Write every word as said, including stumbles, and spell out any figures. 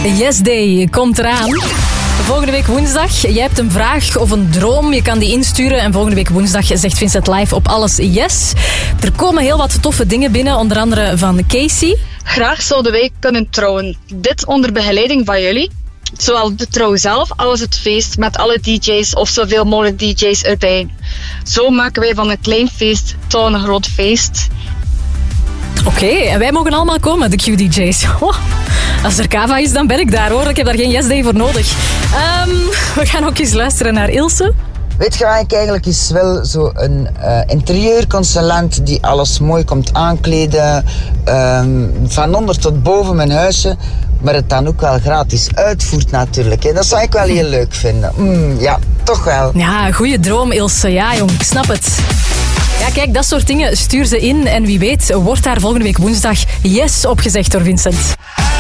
Yes Day komt eraan. Volgende week woensdag, jij hebt een vraag of een droom, je kan die insturen. En volgende week woensdag zegt Vincent live op alles yes. Er komen heel wat toffe dingen binnen, onder andere van Casey. Graag zouden wij kunnen trouwen. Dit onder begeleiding van jullie. Zowel de trouw zelf als het feest met alle D J's of zoveel mogelijk D J's erbij. Zo maken wij van een klein feest tot een groot feest. Oké, okay, en wij mogen allemaal komen, de Q D J's. Oh, als er kava is, dan ben ik daar hoor. Ik heb daar geen yes day voor nodig. Um, we gaan ook eens luisteren naar Ilse. Weet je wat ik eigenlijk is wel zo een uh, interieurconsulent die alles mooi komt aankleden. Um, van onder tot boven mijn huisje. Maar het dan ook wel gratis uitvoert natuurlijk. Hè. Dat zou ik wel heel leuk vinden. Mm, ja, toch wel. Ja, goede droom Ilse. Ja jong, ik snap het. Ja, kijk, dat soort dingen stuur ze in. En wie weet wordt daar volgende week woensdag yes opgezegd door Vincent.